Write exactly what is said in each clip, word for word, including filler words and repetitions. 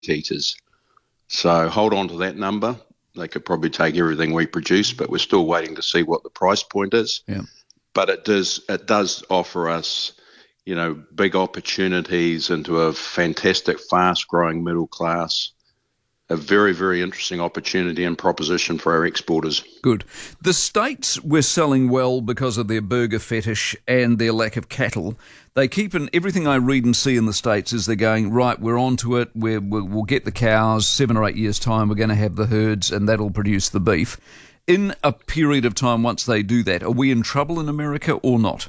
eaters. So hold on to that number. They could probably take everything we produce, but we're still waiting to see what the price point is. Yeah. But it does it does offer us, you know, big opportunities into a fantastic, fast-growing middle class. A very, very interesting opportunity and proposition for our exporters. Good. The States were selling well because of their burger fetish and their lack of cattle. They keep in everything I read and see in the States is they're going, right, we're onto it, we're, we'll, we'll get the cows, seven or eight years' time, we're going to have the herds, and that'll produce the beef. In a period of time, once they do that, are we in trouble in America or not?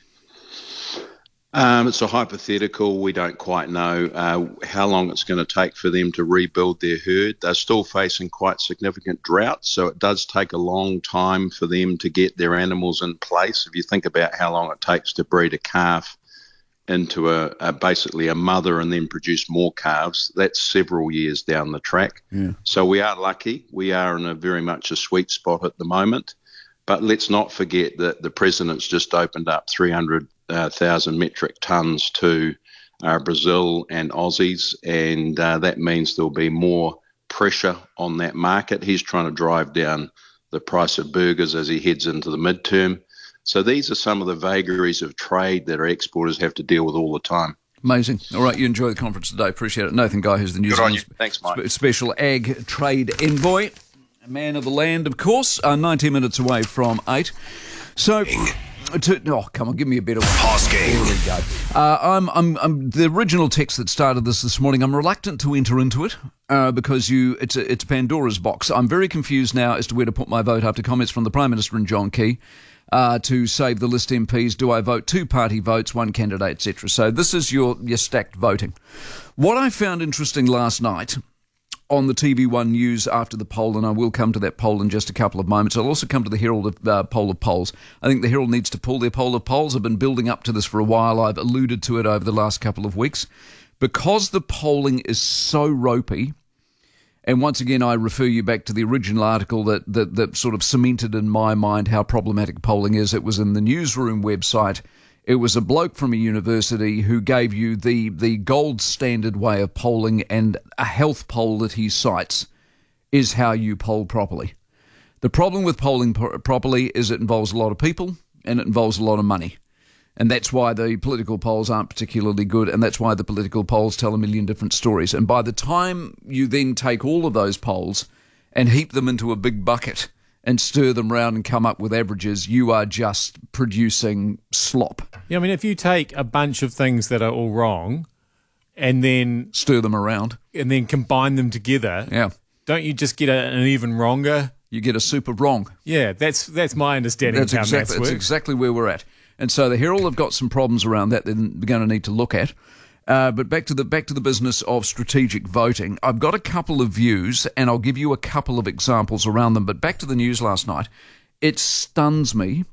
Um, it's a hypothetical. We don't quite know uh, how long it's going to take for them to rebuild their herd. They're still facing quite significant drought, so it does take a long time for them to get their animals in place. If you think about how long it takes to breed a calf into a, a basically a mother and then produce more calves, that's several years down the track. Yeah. So we are lucky. We are in a very much a sweet spot at the moment. But let's not forget that the president's just opened up three hundred thousand metric tonnes to uh, Brazil and Aussies, and uh, that means there'll be more pressure on that market. He's trying to drive down the price of burgers as he heads into the midterm. So these are some of the vagaries of trade that our exporters have to deal with all the time. Amazing. All right, you enjoy the conference today. Appreciate it. Nathan Guy, who's the New Good on Zealand you. Thanks, Mike. Special Ag Trade Envoy. A man of the land, of course, uh, nineteen minutes away from eight. So, to, oh, come on, give me a better one. Hosking. There we go. Uh, I'm, I'm, I'm, the original text that started this this morning, I'm reluctant to enter into it uh, because you, it's, a, it's Pandora's box. I'm very confused now as to where to put my vote after comments from the Prime Minister and John Key uh, to save the list M Ps. Do I vote two-party votes, one candidate, et cetera? So this is your, your stacked voting. What I found interesting last night on the T V one News after the poll, and I will come to that poll in just a couple of moments. I'll also come to the Herald uh, poll of polls. I think the Herald needs to pull their poll of polls. I've been building up to this for a while. I've alluded to it over the last couple of weeks. Because the polling is so ropey, and once again I refer you back to the original article that, that, that sort of cemented in my mind how problematic polling is. It was in the Newsroom website. It was a bloke from a university who gave you the, the gold standard way of polling, and a health poll that he cites is how you poll properly. The problem with polling pro- properly is it involves a lot of people and it involves a lot of money. And that's why the political polls aren't particularly good, and that's why the political polls tell a million different stories. And by the time you then take all of those polls and heap them into a big bucket and stir them round and come up with averages, you are just producing slop. Yeah, I mean, if you take a bunch of things that are all wrong and then Stir them around. and then combine them together, Yeah. don't you just get a, an even wronger? You get a super wrong. Yeah, that's that's my understanding That's of how exactly, maths that's works. exactly where we're at. And so the Herald have got some problems around that they're going to need to look at. Uh, but back to the back to the business of strategic voting. I've got a couple of views, and I'll give you a couple of examples around them. But back to the news last night. It stuns me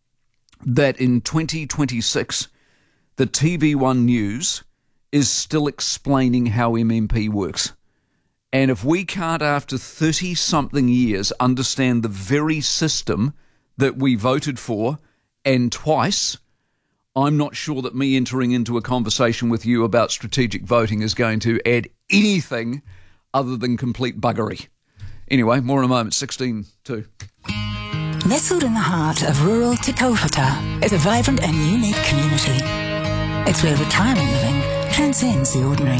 that in twenty twenty-six, the T V one News is still explaining how M M P works. And if we can't, after thirty-something years, understand the very system that we voted for, and twice, I'm not sure that me entering into a conversation with you about strategic voting is going to add anything other than complete buggery. Anyway, more in a moment. sixteen two. Nestled in the heart of rural Te Kaupata is a vibrant and unique community. It's where retirement living transcends the ordinary.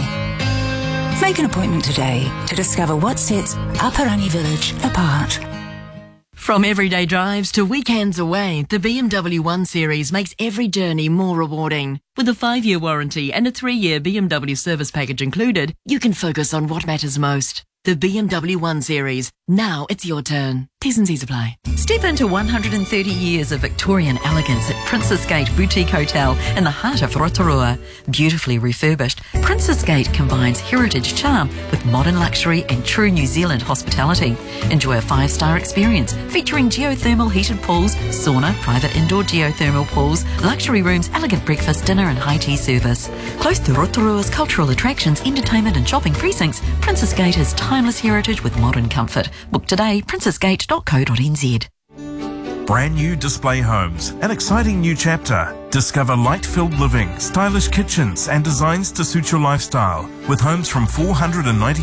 Make an appointment today to discover what sets Aparani Village apart. From everyday drives to weekends away, the B M W one Series makes every journey more rewarding. With a five-year warranty and a three-year B M W service package included, you can focus on what matters most. The B M W one Series. Now it's your turn. T's and C's apply. Step into one hundred thirty years of Victorian elegance at Princess Gate Boutique Hotel in the heart of Rotorua. Beautifully refurbished, Princess Gate combines heritage charm with modern luxury and true New Zealand hospitality. Enjoy a five-star experience featuring geothermal heated pools, sauna, private indoor geothermal pools, luxury rooms, elegant breakfast, dinner and high tea service. Close to Rotorua's cultural attractions, entertainment and shopping precincts, Princess Gate has timeless heritage with modern comfort. Book today, princess gate dot co dot n z. Brand new display homes, an exciting new chapter. Discover light-filled living, stylish kitchens and designs to suit your lifestyle with homes from four hundred ninety